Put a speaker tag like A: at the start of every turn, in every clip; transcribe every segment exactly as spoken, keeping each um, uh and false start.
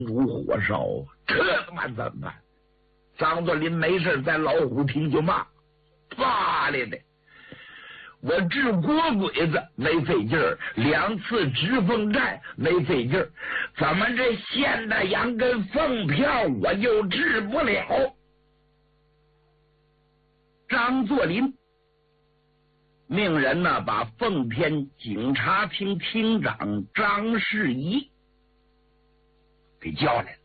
A: 如火烧，这他妈怎么办？张作霖没事在老虎坪就骂：罢了的！我治国鬼子没费劲儿，两次直奉战没费劲儿，怎么这现代羊跟凤票我就治不了？张作霖命人呢，把奉天警察厅厅长张世仪给叫来了。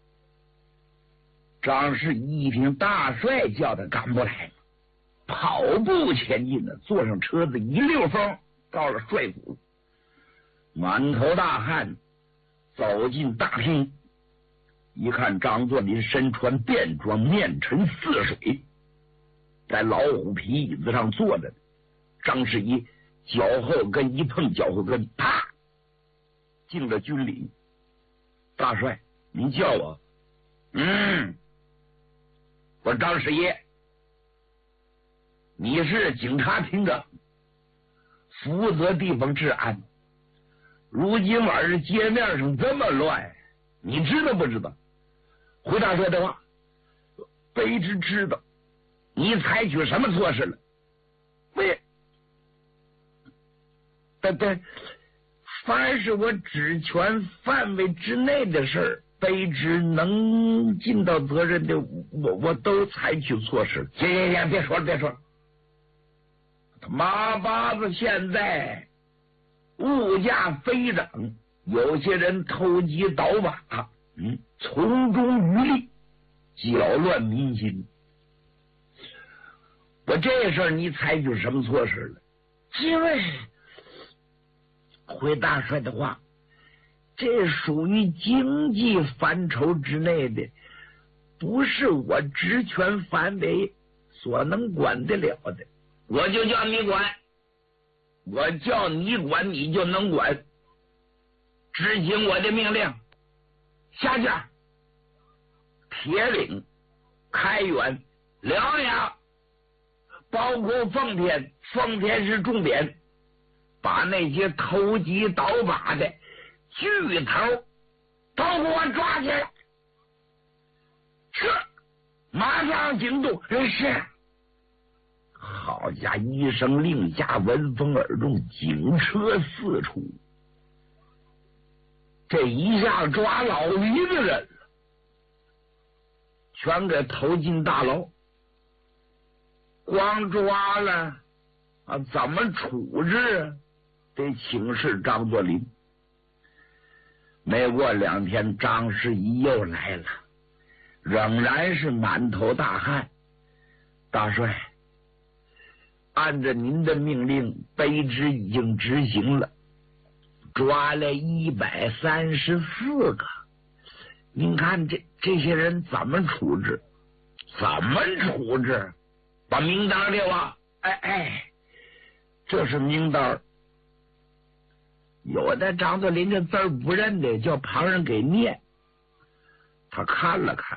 A: 张世仪一听大帅叫他，赶不来，跑步前进的，坐上车子一溜风到了帅府，满头大汗走进大厅，一看张作霖身穿便装，面沉似水，在老虎皮椅子上坐着。张世仪脚后跟一碰脚后跟，啪，进了军礼。大帅，您叫我？嗯，我张世仪。你是警察厅长，负责地方治安。如今晚上街面上这么乱，你知道不知道？回大帅的话，卑职知道。你采取什么措施了？喂，但但凡是我职权范围之内的事儿，卑职能尽到责任的，我我都采取措施。行行行，别说了，别说了。马八子现在物价飞涨，有些人投机倒把，嗯，从中渔利，搅乱民心。我这事儿你采取什么措施了？因为回大帅的话，这属于经济范畴之内的，不是我职权范围所能管得了的。我就叫你管，我叫你管，你就能管。执行我的命令，下去。铁岭、开原、辽阳，包括奉天，奉天是重点，把那些投机倒把的巨头都给我抓起来。是，马上行动。是。好家伙，一声令下，闻风而动，警车四处。这一下抓老于的人了，全给投进大牢。光抓了啊，怎么处置？得请示张作霖。没过两天，张世仪又来了，仍然是满头大汗。大帅，按照您的命令，卑职已经执行了，抓了一百三十四个。您看这这些人怎么处置？怎么处置？把名单给我。哎哎，这是名单。有的张作霖这字儿不认得，叫旁人给念。他看了看，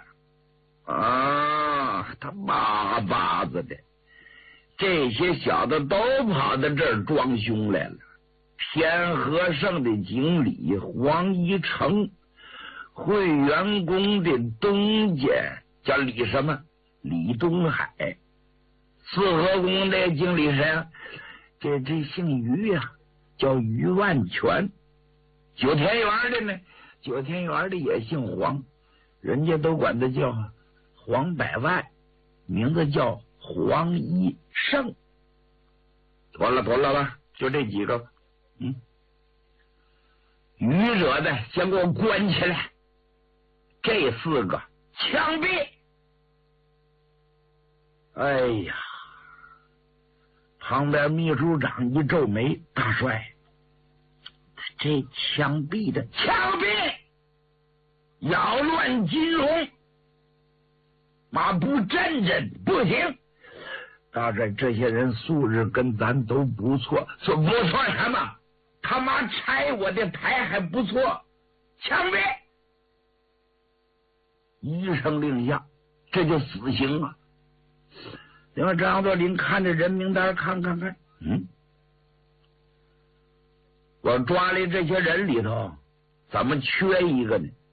A: 啊，他妈巴子的！这些小子都跑到这儿装凶来了。天和盛的经理黄一成，汇元宫的东家叫李什么？李东海。四合宫的经理谁啊？这这姓于呀、啊，叫于万全。九田园的呢？九田园的也姓黄，人家都管他叫黄百万，名字叫黄一胜。妥了妥了吧，就这几个。嗯，愚者的先给我关起来，这四个枪毙。哎呀，旁边秘书长一皱眉，大帅，这枪毙的枪毙，扰乱金融，妈不镇镇不行。大帅，这些人素质跟咱都不错，说不错什么？他妈拆我的台还不错，枪毙！一声令下，这就死刑啊！另外，张作霖看着人名单，看看看，嗯，我抓来这些人里头，怎么缺一个呢？